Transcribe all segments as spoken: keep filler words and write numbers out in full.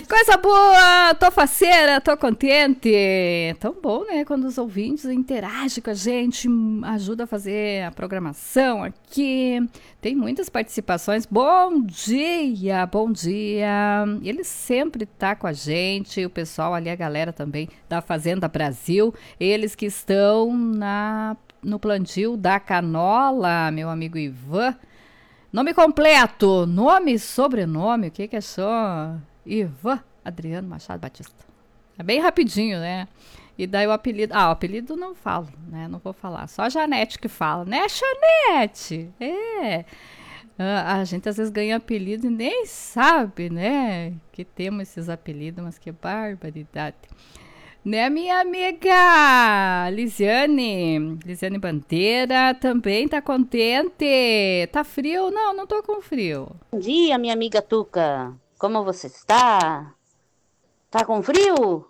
Coisa boa, tô faceira, tô contente. Tão bom, né? Quando os ouvintes interagem com a gente, ajuda a fazer a programação aqui. Tem muitas participações. Bom dia, bom dia. Ele sempre tá com a gente, o pessoal ali, a galera também da Fazenda Brasil. Eles que estão na, no plantio da canola, meu amigo Ivan. Nome completo, nome e sobrenome, o que que é só? Ivan Adriano Machado Batista. É bem rapidinho, né? E daí o apelido... Ah, o apelido não falo, né? Não vou falar. Só a Janete que fala, né, Janete? É. Ah, a gente às vezes ganha apelido e nem sabe, né? Que temos esses apelidos, mas que barbaridade. Né, minha amiga Lisiane, Lisiane Bandeira, também tá contente. Tá frio? Não, não tô com frio. Bom dia, minha amiga Tuca. Como você está? Tá com frio?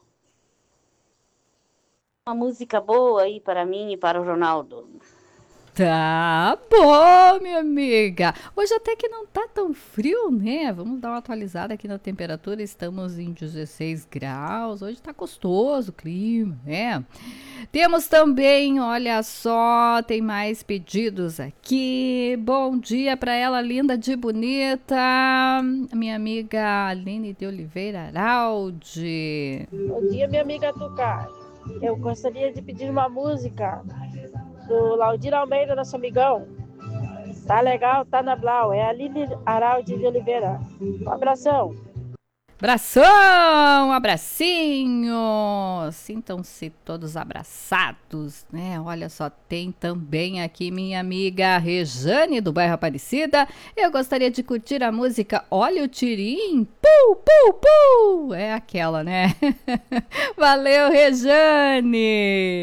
Uma música boa aí para mim e para o Ronaldo. Tá bom, minha amiga. Hoje até que não tá tão frio, né? Vamos dar uma atualizada aqui na temperatura. Estamos em dezesseis graus. Hoje tá gostoso o clima, né? Temos também, olha só, tem mais pedidos aqui. Bom dia para ela, linda de bonita. Minha amiga Aline de Oliveira Araldi. Bom dia, minha amiga Tuca. Eu gostaria de pedir uma música do Laudir Almeida, nosso amigão. Tá legal, tá na Blau. É a Aline Araldi de Oliveira. Um abração. Abração, abracinho, sintam-se todos abraçados, né? Olha só, tem também aqui minha amiga Rejane do bairro Aparecida. Eu gostaria de curtir a música Olha o Tirim, pu, pu, pu, é aquela, né? Valeu, Rejane!